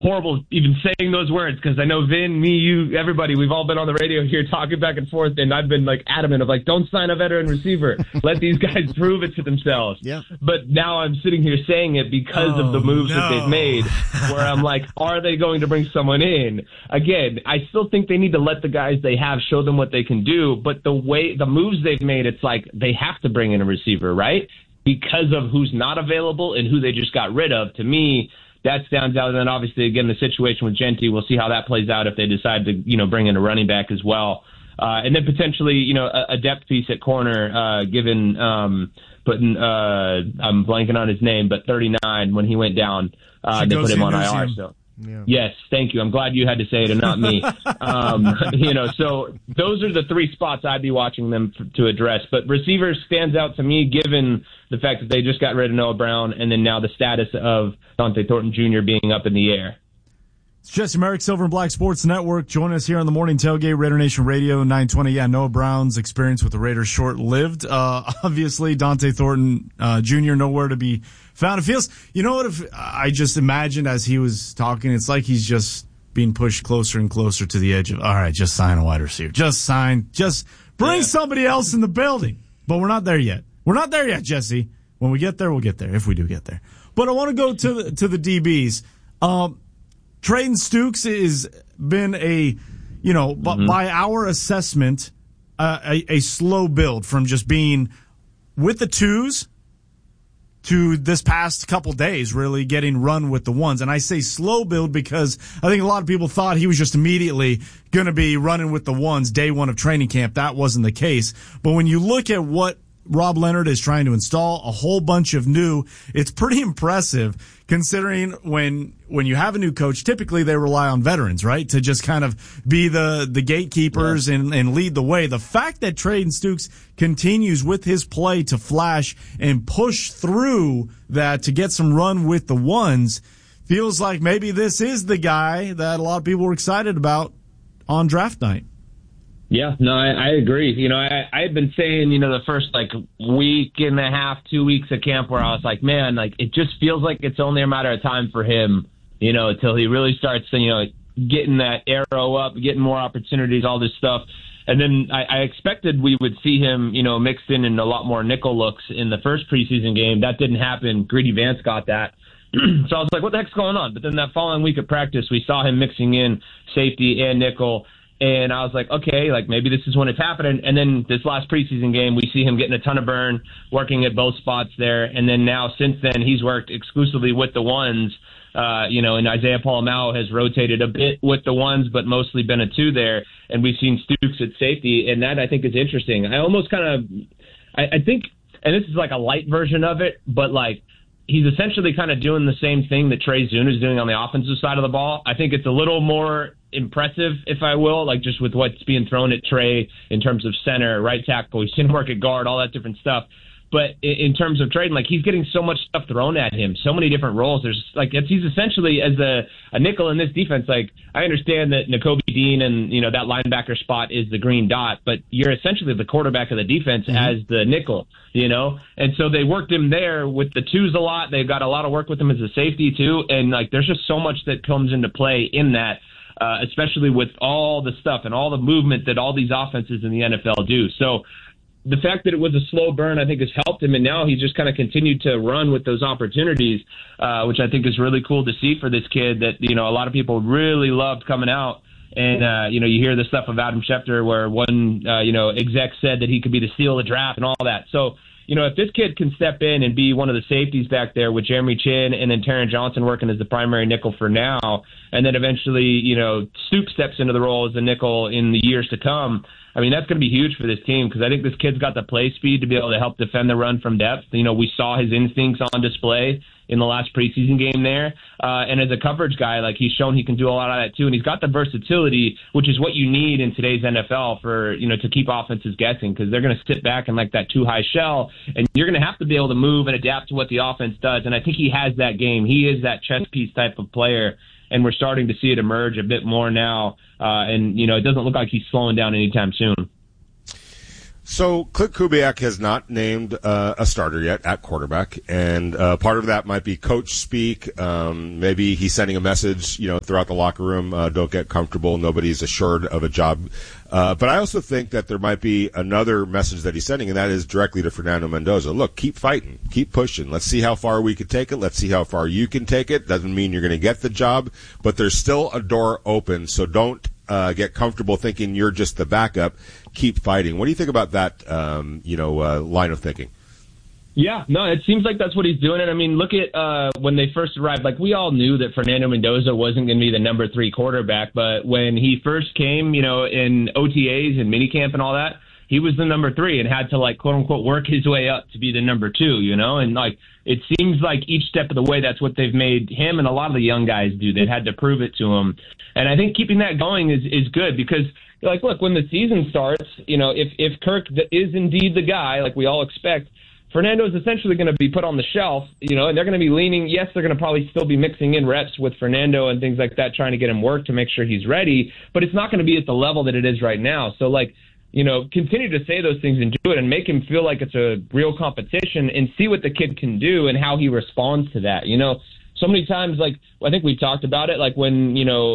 horrible even saying those words because I know Vin, me, you, everybody, we've all been on the radio here talking back and forth, and I've been like adamant of like, don't sign a veteran receiver. Let these guys prove it to themselves. Yeah. But now I'm sitting here saying it because of the moves that they've made, where I'm like, are they going to bring someone in? Again, I still think they need to let the guys they have show them what they can do, but the moves they've made, it's like they have to bring in a receiver, right? Because of who's not available and who they just got rid of. To me, that stands out. And then obviously, again, the situation with Genty, we'll see how that plays out if they decide to, bring in a running back as well. And then potentially, a depth piece at corner, given putting, I'm blanking on his name, but 39 when he went down, they put him on IR. So. Yeah. Yes, thank you. I'm glad you had to say it and not me. So those are the three spots I'd be watching them to address. But receivers stands out to me given the fact that they just got rid of Noah Brown and then now the status of Dante Thornton Jr. being up in the air. It's Jesse Merrick, Silver and Black Sports Network. Join us here on the Morning Tailgate, Raider Nation Radio 920. Yeah, Noah Brown's experience with the Raiders short-lived. Obviously, Dante Thornton Jr. nowhere to be found. It feels, if I just imagined as he was talking, it's like he's just being pushed closer and closer to the edge of, all right, just sign a wide receiver. Just bring somebody else in the building. But we're not there yet. We're not there yet, Jesse. When we get there, we'll get there, if we do get there. But I want to go to the DBs. Trayden Stukes has been by our assessment, a slow build from just being with the twos to this past couple days, really getting run with the ones. And I say slow build because I think a lot of people thought he was just immediately going to be running with the ones day one of training camp. That wasn't the case. But when you look at what Rob Leonard is trying to install, a whole bunch of new, it's pretty impressive considering when you have a new coach, typically they rely on veterans, right? To just kind of be the gatekeepers and lead the way. The fact that Trayden Stukes continues with his play to flash and push through that to get some run with the ones feels like maybe this is the guy that a lot of people were excited about on draft night. Yeah, no, I agree. I had been saying, the first week and a half, 2 weeks of camp where I was like, man, it just feels like it's only a matter of time for him, until he really starts, getting that arrow up, getting more opportunities, all this stuff. And then I expected we would see him, mixed in a lot more nickel looks in the first preseason game. That didn't happen. Greedy Vance got that. So I was like, what the heck's going on? But then that following week of practice, we saw him mixing in safety and nickel. And I was like, okay, maybe this is when it's happening. And then this last preseason game, we see him getting a ton of burn, working at both spots there. And then now, since then, he's worked exclusively with the ones, and Isaiah Paul-Mao has rotated a bit with the ones, but mostly been a two there. And we've seen Stukes at safety, and that I think is interesting. I almost I think, and this is a light version of it, but he's essentially kind of doing the same thing that Trey Zune is doing on the offensive side of the ball. I think it's a little more impressive, if I will, just with what's being thrown at Trey in terms of center, right tackle. He's seen work at guard, all that different stuff. But in terms of Trayden, he's getting so much stuff thrown at him, so many different roles. There's he's essentially as a nickel in this defense. I understand that Nakobe Dean and that linebacker spot is the green dot, but you're essentially the quarterback of the defense as the nickel, And so they worked him there with the twos a lot. They've got a lot of work with him as a safety too, and there's just so much that comes into play in that. Especially with all the stuff and all the movement that all these offenses in the NFL do. So the fact that it was a slow burn, I think, has helped him, and now he's just kind of continued to run with those opportunities, which I think is really cool to see for this kid that, a lot of people really loved coming out. And, you hear the stuff of Adam Schefter where one, exec said that he could be the steal of the draft and all that. So, if this kid can step in and be one of the safeties back there with Jeremy Chin and then Taron Johnson working as the primary nickel for now, and then eventually, Stukes steps into the role as a nickel in the years to come, that's going to be huge for this team because I think this kid's got the play speed to be able to help defend the run from depth. We saw his instincts on display in the last preseason game there. And as a coverage guy, he's shown he can do a lot of that too. And he's got the versatility, which is what you need in today's NFL for, to keep offenses guessing because they're going to sit back in that too high shell. And you're going to have to be able to move and adapt to what the offense does. And I think he has that game. He is that chess piece type of player. And we're starting to see it emerge a bit more now. And, it doesn't look like he's slowing down anytime soon. So Clint Kubiak has not named a starter yet at quarterback, and part of that might be coach speak. Maybe he's sending a message, throughout the locker room, don't get comfortable, nobody's assured of a job. But I also think that there might be another message that he's sending, and that is directly to Fernando Mendoza. Look, keep fighting, keep pushing. Let's see how far we can take it. Let's see how far you can take it. Doesn't mean you're going to get the job, but there's still a door open, so don't get comfortable thinking you're just the backup. Keep fighting. What do you think about that, line of thinking? Yeah, no, it seems like that's what he's doing. And I mean, look at when they first arrived. Like, we all knew that Fernando Mendoza wasn't going to be the number 3 quarterback, but when he first came, in OTAs and minicamp and all that, he was the number 3 and had to, like, quote unquote, work his way up to be the number 2, and like, it seems like each step of the way, that's what they've made him and a lot of the young guys do. They've had to prove it to him. And I think keeping that going is good because, like, look, when the season starts, if Kirk is indeed the guy, like we all expect, Fernando is essentially going to be put on the shelf, and they're going to be leaning. Yes, they're going to probably still be mixing in reps with Fernando and things like that, trying to get him work to make sure he's ready, but it's not going to be at the level that it is right now. So, like, continue to say those things and do it and make him feel like it's a real competition and see what the kid can do and how he responds to that. So many times, like, I think we've talked about it, like when,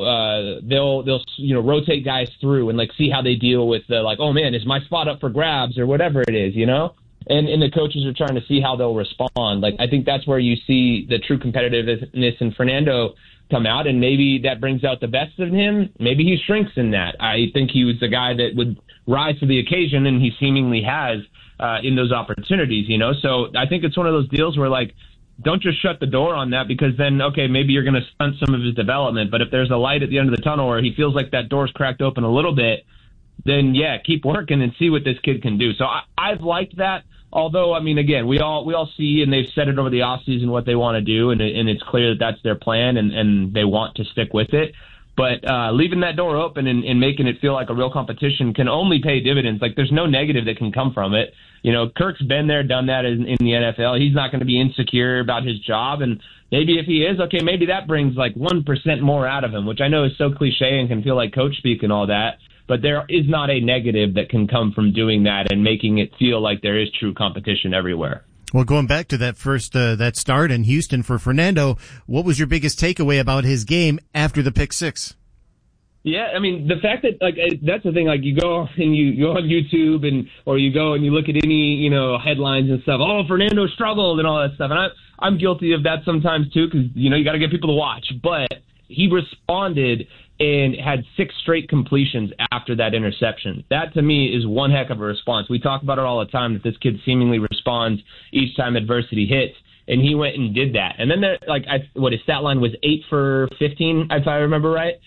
they'll rotate guys through and, like, see how they deal with the, like, oh, man, is my spot up for grabs or whatever it is, And the coaches are trying to see how they'll respond. Like, I think that's where you see the true competitiveness in Fernando come out, and maybe that brings out the best in him. Maybe he shrinks in that. I think he was the guy that would rise to the occasion, and he seemingly has in those opportunities, So I think it's one of those deals where, like, don't just shut the door on that because then, okay, maybe you're going to stunt some of his development. But if there's a light at the end of the tunnel or he feels like that door's cracked open a little bit, then, yeah, keep working and see what this kid can do. So I've liked that. Although, I mean, again, we all see, and they've said it over the offseason, what they want to do, and it's clear that that's their plan, and they want to stick with it. But leaving that door open and making it feel like a real competition can only pay dividends. Like, there's no negative that can come from it. Kirk's been there, done that in the NFL. He's not going to be insecure about his job, and maybe if he is, okay, maybe that brings like 1% more out of him, which I know is so cliche and can feel like coach speak and all that. But there is not a negative that can come from doing that and making it feel like there is true competition everywhere. Well, going back to that first that start in Houston for Fernando, what was your biggest takeaway about his game after the pick 6? Yeah, I mean, the fact that, like, that's the thing, like, you go and you go on YouTube or you go and you look at any, headlines and stuff, oh, Fernando struggled and all that stuff. And I'm guilty of that sometimes too because, you got to get people to watch. But he responded and had 6 straight completions after that interception. That, to me, is one heck of a response. We talk about it all the time that this kid seemingly responds each time adversity hits, and he went and did that. And then, his stat line was 8 for 15, if I remember right,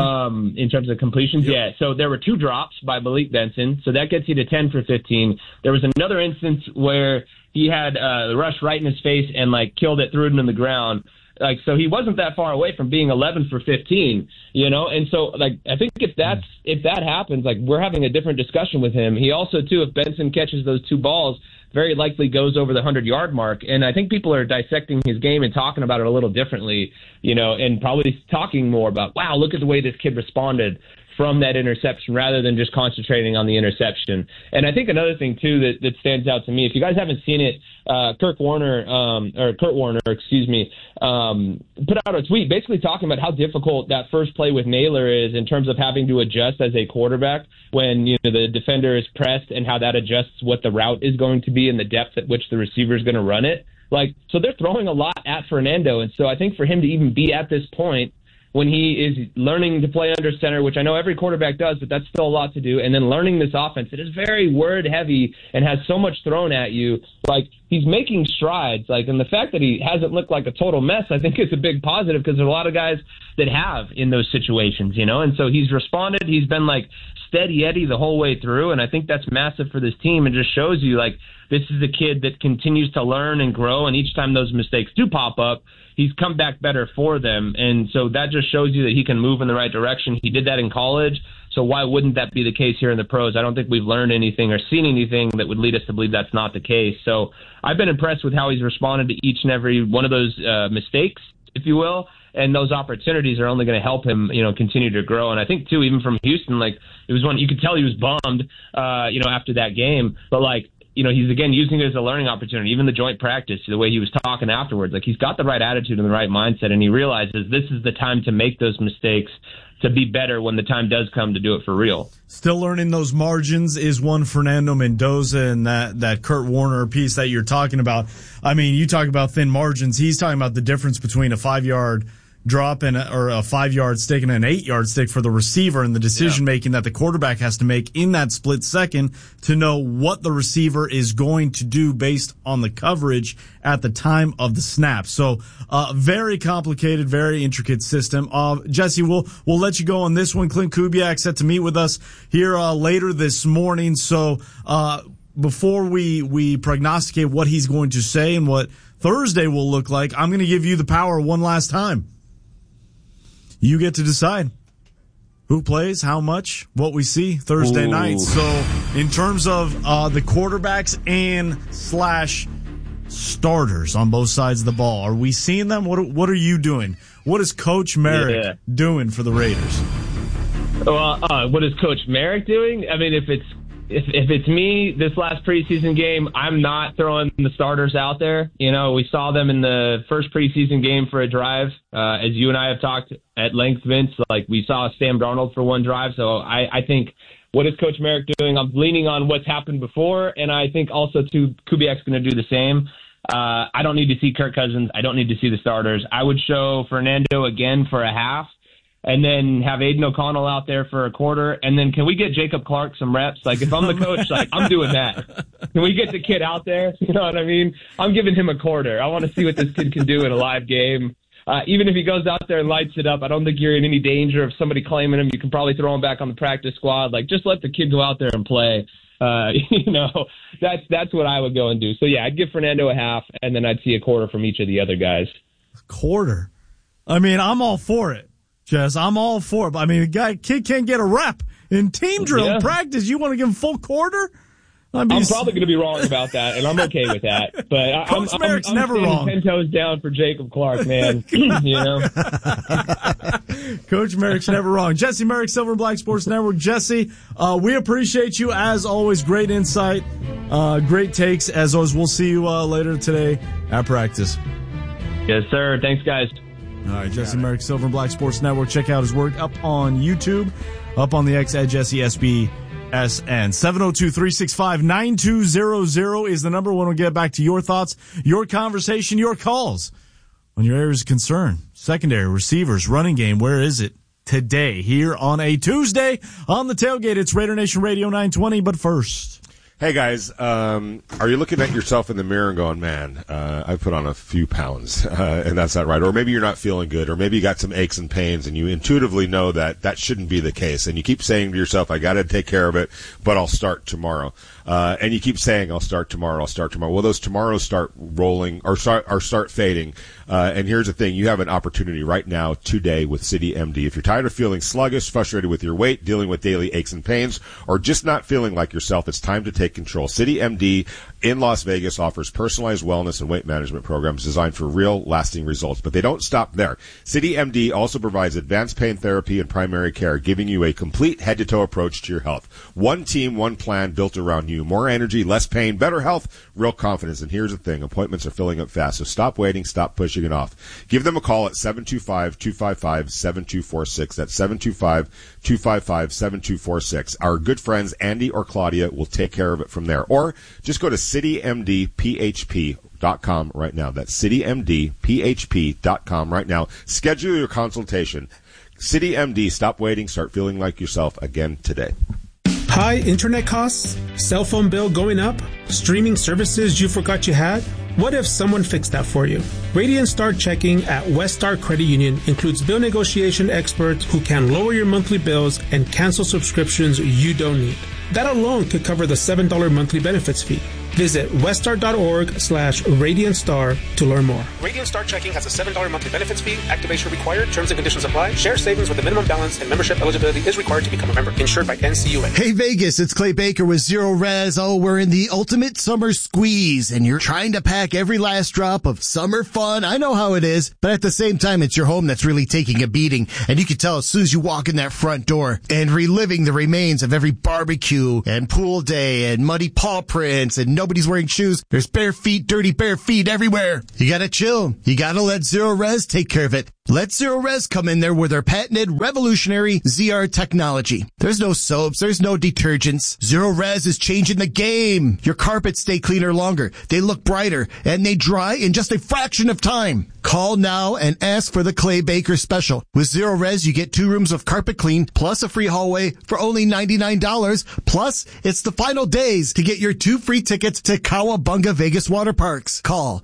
in terms of completions. Yep. Yeah, so there were 2 drops by Malik Benson, so that gets you to 10 for 15. There was another instance where he had the rush right in his face and, like, killed it, threw it in the ground. Like, so he wasn't that far away from being 11 for 15, And so, like, I think if that happens, like, we're having a different discussion with him. He also, too, if Benson catches those 2 balls, very likely goes over the 100-yard mark. And I think people are dissecting his game and talking about it a little differently, and probably talking more about, wow, look at the way this kid responded from that interception rather than just concentrating on the interception. And I think another thing, too, that stands out to me, if you guys haven't seen it, Kurt Warner, put out a tweet basically talking about how difficult that first play with Naylor is in terms of having to adjust as a quarterback when the defender is pressed and how that adjusts what the route is going to be and the depth at which the receiver is going to run it. Like, so they're throwing a lot at Fernando. And so I think for him to even be at this point when he is learning to play under center, which I know every quarterback does, but that's still a lot to do, and then learning this offense, it is very word-heavy and has so much thrown at you. Like, he's making strides. Like, and the fact that he hasn't looked like a total mess, I think, is a big positive because there's a lot of guys that have in those situations, And so he's responded. He's been, like, steady Eddie the whole way through, and I think that's massive for this team and just shows you, like, this is a kid that continues to learn and grow, and each time those mistakes do pop up, he's come back better for them. And so that just shows you that he can move in the right direction. He did that in college, so why wouldn't that be the case here in the pros? I don't think we've learned anything or seen anything that would lead us to believe that's not the case. So I've been impressed with how he's responded to each and every one of those mistakes, if you will. and those opportunities are only going to help him, continue to grow. And I think too, even from Houston, like it was one you could tell he was bummed, after that game, but he's again using it as a learning opportunity. Even the joint practice, the way he was talking afterwards, like he's got the right attitude and the right mindset, and he realizes this is the time to make those mistakes, to be better when the time does come to do it for real. Still learning those margins is one Fernando Mendoza and that Kurt Warner piece that you're talking about. I mean, you talk about thin margins. He's talking about the difference between a 5-yard drop or a 5-yard stick and an 8-yard stick for the receiver, and the decision making that the quarterback has to make in that split second to know what the receiver is going to do based on the coverage at the time of the snap. So, very complicated, very intricate system. Jesse, we'll let you go on this one. Clint Kubiak set to meet with us here later this morning. So, before we prognosticate what he's going to say and what Thursday will look like, I'm going to give you the power one last time. You get to decide who plays, how much, what we see Thursday night. So in terms of the quarterbacks and / starters on both sides of the ball, are we seeing them? What are you doing? What is Coach Merrick doing for the Raiders? Well, what is Coach Merrick doing? I mean, if it's me this last preseason game, I'm not throwing the starters out there. We saw them in the first preseason game for a drive. As you and I have talked at length, Vince, like we saw Sam Darnold for one drive. So I think, what is Coach Merrick doing? I'm leaning on what's happened before, and I think also too, Kubiak's going to do the same. I don't need to see Kirk Cousins. I don't need to see the starters. I would show Fernando again for a half, and then have Aiden O'Connell out there for a quarter. And then can we get Jacob Clark some reps? Like, if I'm the coach, I'm doing that. Can we get the kid out there? You know what I mean? I'm giving him a quarter. I want to see what this kid can do in a live game. Even if he goes out there and lights it up, I don't think you're in any danger of somebody claiming him. You can probably throw him back on the practice squad. Like, just let the kid go out there and play. That's what I would go and do. So, yeah, I'd give Fernando a half, and then I'd see a quarter from each of the other guys. Quarter? I mean, I'm all for it. Jess, I'm all for it. But, I mean, kid can't get a rep in team drill practice. You want to give him full quarter? I'm probably going to be wrong about that, and I'm okay with that. But Coach Merrick's never wrong. 10 toes down for Jacob Clark, man. Coach Merrick's never wrong. Jesse Merrick, Silver and Black Sports Network. Jesse, we appreciate you as always. Great insight, great takes as always. We'll see you later today at practice. Yes, sir. Thanks, guys. All right, Jesse Merrick, Silver and Black Sports Network. Check out his work up on YouTube, up on the X at Jesse SB. SN. 702-365-9200 is the number. When we get back to your thoughts, your conversation, your calls on your areas of concern. Secondary, receivers, running game. Where is it today? Here on a Tuesday on the tailgate. It's Raider Nation Radio 920. But first, hey guys, are you looking at yourself in the mirror and going, man, I put on a few pounds, and that's not right? Or maybe you're not feeling good, or maybe you got some aches and pains and you intuitively know that that shouldn't be the case. And you keep saying to yourself, I got to take care of it, but I'll start tomorrow. And you keep saying, I'll start tomorrow. Well, those tomorrows start rolling or start fading. And here's the thing. You have an opportunity right now today with CityMD. If you're tired of feeling sluggish, frustrated with your weight, dealing with daily aches and pains, or just not feeling like yourself, it's time to take control. CityMD in Las Vegas offers personalized wellness and weight management programs designed for real, lasting results. But they don't stop there. CityMD also provides advanced pain therapy and primary care, giving you a complete head-to-toe approach to your health. One team, one plan built around you. More energy, less pain, better health, real confidence. And here's the thing. Appointments are filling up fast. So stop waiting. Stop pushing it off. Give them a call at 725-255-7246. That's 725-255-7246. Our good friends Andy or Claudia will take care of it from there. Or just go to citymdphp.com right now. That's citymdphp.com right now. Schedule your consultation. CityMD, stop waiting. Start feeling like yourself again today. High internet costs? Cell phone bill going up? Streaming services you forgot you had? What if someone fixed that for you? Radiant Start Checking at West Star Credit Union includes bill negotiation experts who can lower your monthly bills and cancel subscriptions you don't need. That alone could cover the $7 monthly benefits fee. Visit weststar.org/RadiantStar to learn more. Radiant Star Checking has a $7 monthly benefits fee. Activation required. Terms and conditions apply. Share savings with a minimum balance and membership eligibility is required to become a member. Insured by NCUA. Hey Vegas, it's Clay Baker with Zero Res. Oh, we're in the ultimate summer squeeze and you're trying to pack every last drop of summer fun. I know how it is, but at the same time, it's your home that's really taking a beating. And you can tell as soon as you walk in that front door, and reliving the remains of every barbecue and pool day and muddy paw prints and nobody's wearing shoes. There's bare feet, dirty bare feet everywhere. You gotta chill. You gotta let Zero Res take care of it. Let Zero Res come in there with their patented revolutionary ZR technology. There's no soaps. There's no detergents. Zero Res is changing the game. Your carpets stay cleaner longer. They look brighter and they dry in just a fraction of time. Call now and ask for the Clay Baker special. With Zero Res, you get 2 rooms of carpet clean plus a free hallway for only $99. Plus, it's the final days to get your 2 free tickets to Cowabunga Vegas Water Parks. Call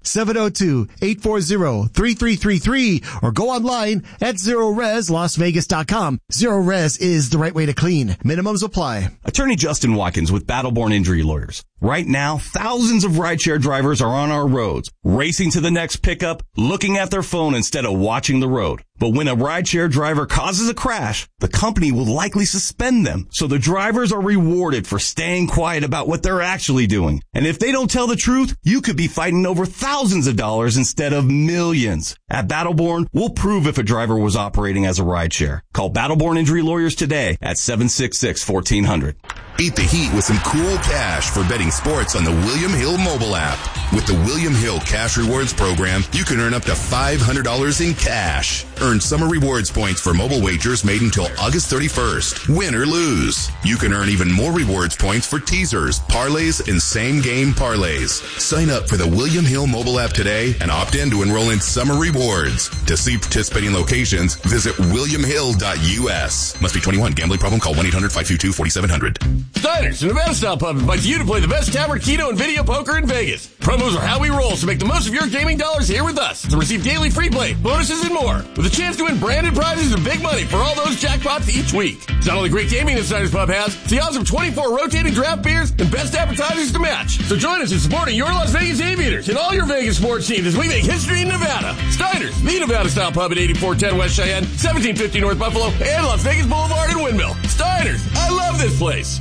702-840-3333 or go online at ZeroResLasVegas.com. Zero Res is the right way to clean. Minimums apply. Attorney Justin Watkins with Battleborn Injury Lawyers. Right now, thousands of rideshare drivers are on our roads, racing to the next pickup, looking at their phone instead of watching the road. But when a rideshare driver causes a crash, the company will likely suspend them. So the drivers are rewarded for staying quiet about what they're actually doing. And if they don't tell the truth, you could be fighting over thousands of dollars instead of millions. At Battleborn, we'll prove if a driver was operating as a rideshare. Call Battleborn Injury Lawyers today at 766-1400. Beat the heat with some cool cash for betting sports on the William Hill mobile app. With the William Hill Cash Rewards program, you can earn up to $500 in cash. Earn summer rewards points for mobile wagers made until August 31st. Win or lose. You can earn even more rewards points for teasers, parlays, and same-game parlays. Sign up for the William Hill mobile app today and opt in to enroll in summer rewards. To see participating locations, visit williamhill.us. Must be 21. Gambling problem? Call 1-800-522-4700. Steiner's, the Nevada Style Pub, invites you to play the best tavern, keno, and video poker in Vegas. Promos are how we roll, so make the most of your gaming dollars here with us to receive daily free play, bonuses, and more, with a chance to win branded prizes and big money for all those jackpots each week. It's not only great gaming that Steiner's Pub has, it's the odds of 24 rotating draft beers and best appetizers to match. So join us in supporting your Las Vegas Aviators and all your Vegas sports teams as we make history in Nevada. Steiner's, the Nevada Style Pub at 8410 West Cheyenne, 1750 North Buffalo, and Las Vegas Boulevard in Windmill. Steiner's, I love this place.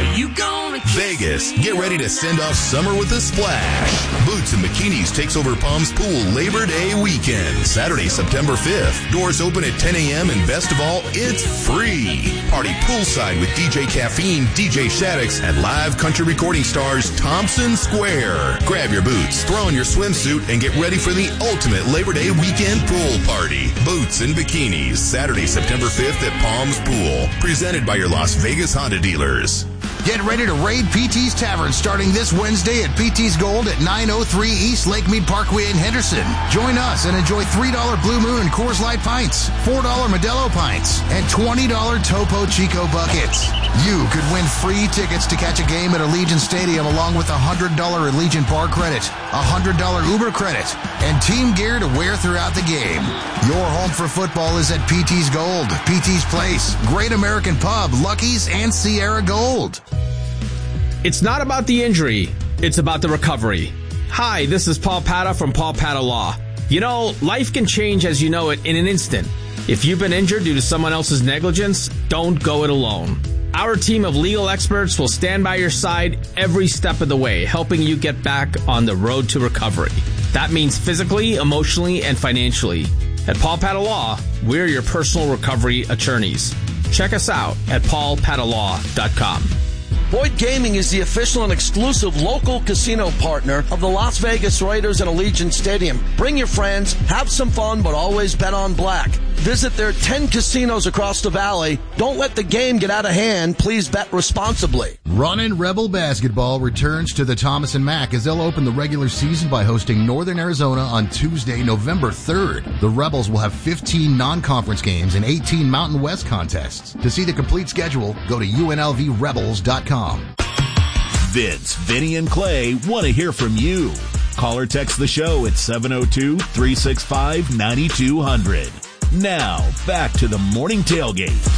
Vegas, get ready to send off summer with a splash. Boots and Bikinis takes over Palms Pool Labor Day weekend, Saturday, September 5th. Doors open at 10 a.m. and best of all, it's free. Party poolside with DJ Caffeine, DJ Shaddix, and live country recording stars Thompson Square. Grab your boots, throw on your swimsuit, and get ready for the ultimate Labor Day weekend pool party. Boots and Bikinis, Saturday, September 5th at Palms Pool. Presented by your Las Vegas Honda dealers. Get ready to raid PT's Tavern starting this Wednesday at PT's Gold at 903 East Lakemead Parkway in Henderson. Join us and enjoy $3 Blue Moon and Coors Light pints, $4 Modelo pints, and $20 Topo Chico buckets. You could win free tickets to catch a game at Allegiant Stadium along with a $100 Allegiant Bar credit, a $100 Uber credit, and team gear to wear throughout the game. Your home for football is at PT's Gold, PT's Place, Great American Pub, Lucky's, and Sierra Gold. It's not about the injury, it's about the recovery. Hi, this is Paul Pata from Paul Pata Law. You know, life can change as you know it in an instant. If you've been injured due to someone else's negligence, don't go it alone. Our team of legal experts will stand by your side every step of the way, helping you get back on the road to recovery. That means physically, emotionally, and financially. At Paul Pata Law, we're your personal recovery attorneys. Check us out at paulpatalaw.com. Boyd Gaming is the official and exclusive local casino partner of the Las Vegas Raiders and Allegiant Stadium. Bring your friends, have some fun, but always bet on black. Visit their 10 casinos across the valley. Don't let the game get out of hand. Please bet responsibly. Runnin' Rebel Basketball returns to the Thomas & Mack as they'll open the regular season by hosting Northern Arizona on Tuesday, November 3rd. The Rebels will have 15 non-conference games and 18 Mountain West contests. To see the complete schedule, go to UNLVRebels.com. Vince, Vinny, and Clay want to hear from you. Call or text the show at 702-365-9200. Now, back to the Morning Tailgate.